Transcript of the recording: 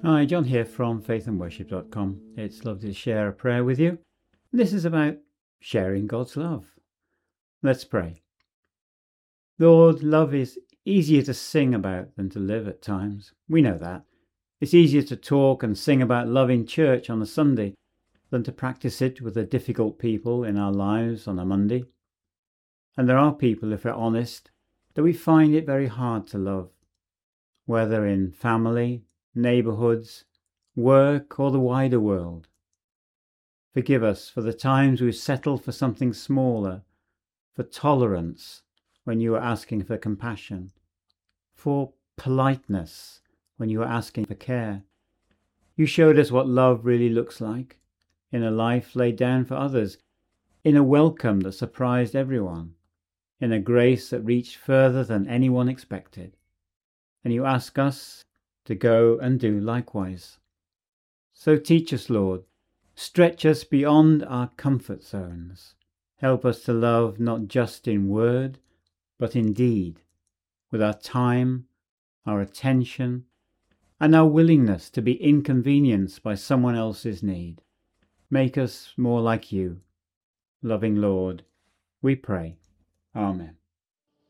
Hi, John here from faithandworship.com. It's lovely to share a prayer with you. This is about sharing God's love. Let's pray. Lord, love is easier to sing about than to live at times. We know that. It's easier to talk and sing about love in church on a Sunday than to practice it with the difficult people in our lives on a Monday. And there are people, if we're honest, that we find it very hard to love, whether in family, neighbourhoods, work, or the wider world. Forgive us for the times we've settled for something smaller, for tolerance when you were asking for compassion, for politeness when you were asking for care. You showed us what love really looks like, in a life laid down for others, in a welcome that surprised everyone, in a grace that reached further than anyone expected. And you ask us to go and do likewise. So teach us, Lord. Stretch us beyond our comfort zones. Help us to love not just in word, but in deed, with our time, our attention, and our willingness to be inconvenienced by someone else's need. Make us more like you. Loving Lord, we pray. Amen.